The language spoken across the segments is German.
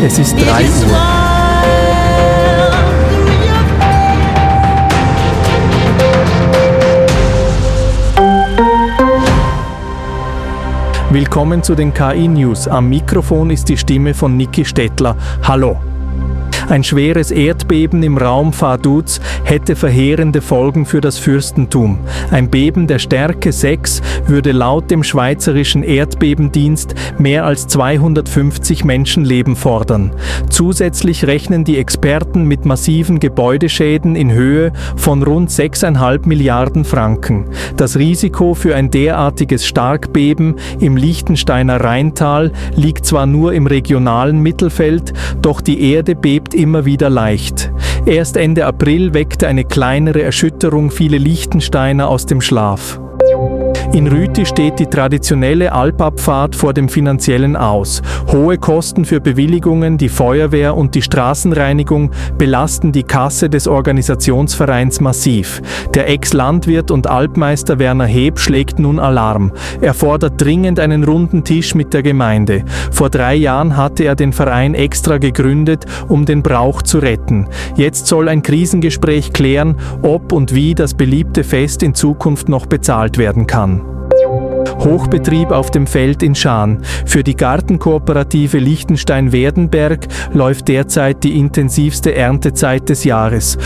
Es ist 3 Uhr. Willkommen zu den KI-News. Am Mikrofon ist die Stimme von Niki Stettler. Hallo. Ein schweres Erdbeben im Raum Vaduz hätte verheerende Folgen für das Fürstentum. Ein Beben der Stärke 6 würde laut dem Schweizerischen Erdbebendienst mehr als 250 Menschenleben fordern. Zusätzlich rechnen die Experten mit massiven Gebäudeschäden in Höhe von rund 6,5 Milliarden Franken. Das Risiko für ein derartiges Starkbeben im Liechtensteiner Rheintal liegt zwar nur im regionalen Mittelfeld, doch die Erde bebt immer wieder leicht. Erst Ende April weckte eine kleinere Erschütterung viele Liechtensteiner aus dem Schlaf. In Rüti steht die traditionelle Alpabfahrt vor dem finanziellen Aus. Hohe Kosten für Bewilligungen, die Feuerwehr und die Straßenreinigung belasten die Kasse des Organisationsvereins massiv. Der Ex-Landwirt und Alpmeister Werner Heb schlägt nun Alarm. Er fordert dringend einen runden Tisch mit der Gemeinde. Vor 3 Jahren hatte er den Verein extra gegründet, um den Brauch zu retten. Jetzt soll ein Krisengespräch klären, ob und wie das beliebte Fest in Zukunft noch bezahlt werden kann. Hochbetrieb auf dem Feld in Schaan. Für die Gartenkooperative Liechtenstein-Werdenberg läuft derzeit die intensivste Erntezeit des Jahres.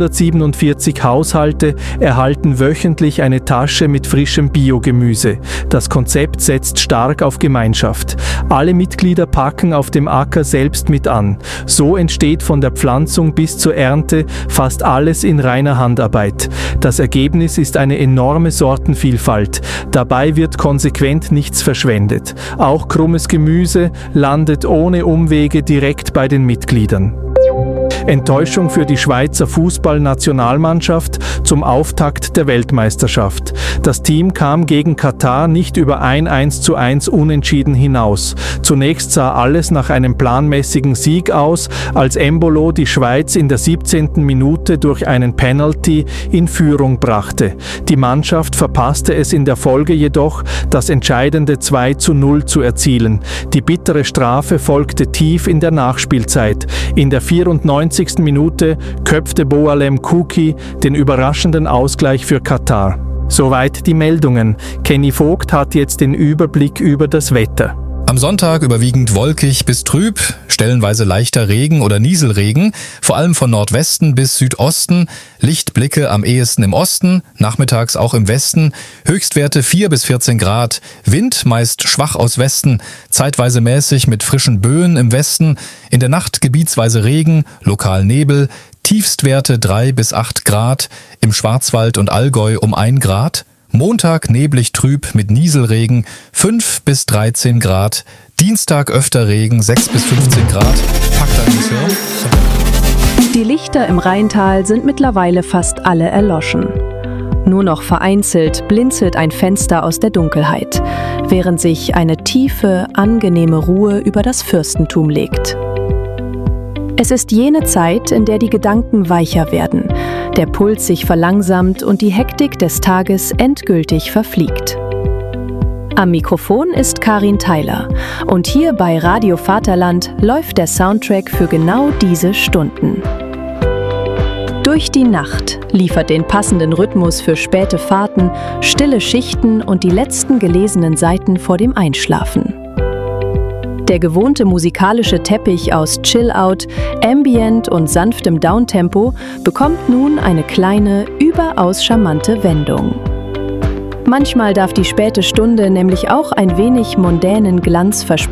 147 Haushalte erhalten wöchentlich eine Tasche mit frischem Biogemüse. Das Konzept setzt stark auf Gemeinschaft. Alle Mitglieder packen auf dem Acker selbst mit an. So entsteht von der Pflanzung bis zur Ernte fast alles in reiner Handarbeit. Das Ergebnis ist eine enorme Sortenvielfalt. Dabei wird konsequent nichts verschwendet. Auch krummes Gemüse landet ohne Umwege direkt bei den Mitgliedern. Enttäuschung für die Schweizer Fußballnationalmannschaft zum Auftakt der Weltmeisterschaft. Das Team kam gegen Katar nicht über ein 1:1 Unentschieden hinaus. Zunächst sah alles nach einem planmäßigen Sieg aus, als Embolo die Schweiz in der 17. Minute durch einen Penalty in Führung brachte. Die Mannschaft verpasste es in der Folge jedoch, das entscheidende 2:0 zu erzielen. Die bittere Strafe folgte tief in der Nachspielzeit. In der 94. Minute köpfte Boalem Kuki den überraschenden Ausgleich für Katar. Soweit die Meldungen. Kenny Vogt hat jetzt den Überblick über das Wetter. Am Sonntag überwiegend wolkig bis trüb, stellenweise leichter Regen oder Nieselregen, vor allem von Nordwesten bis Südosten, Lichtblicke am ehesten im Osten, nachmittags auch im Westen, Höchstwerte 4 bis 14 Grad, Wind meist schwach aus Westen, zeitweise mäßig mit frischen Böen im Westen, in der Nacht gebietsweise Regen, lokal Nebel, Tiefstwerte 3 bis 8 Grad, im Schwarzwald und Allgäu um 1 Grad, Montag neblig trüb mit Nieselregen 5 bis 13 Grad. Dienstag öfter Regen 6 bis 15 Grad. Packt deinen Schirm. Die Lichter im Rheintal sind mittlerweile fast alle erloschen. Nur noch vereinzelt blinzelt ein Fenster aus der Dunkelheit, während sich eine tiefe, angenehme Ruhe über das Fürstentum legt. Es ist jene Zeit, in der die Gedanken weicher werden, der Puls sich verlangsamt und die Hektik des Tages endgültig verfliegt. Am Mikrofon ist Karin Theiler und hier bei Radio Vaterland läuft der Soundtrack für genau diese Stunden. Durch die Nacht liefert den passenden Rhythmus für späte Fahrten, stille Schichten und die letzten gelesenen Seiten vor dem Einschlafen. Der gewohnte musikalische Teppich aus Chill-Out, Ambient und sanftem Downtempo bekommt nun eine kleine, überaus charmante Wendung. Manchmal darf die späte Stunde nämlich auch ein wenig mondänen Glanz versprechen.